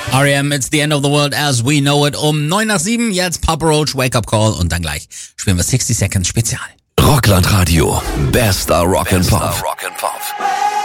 R.E.M. It's the end of the world as we know it. Um 9 nach 7, jetzt Papa Roach, Wake Up Call und dann gleich spielen wir 60 Seconds Spezial. Rockland Radio, bester Rock and Pop.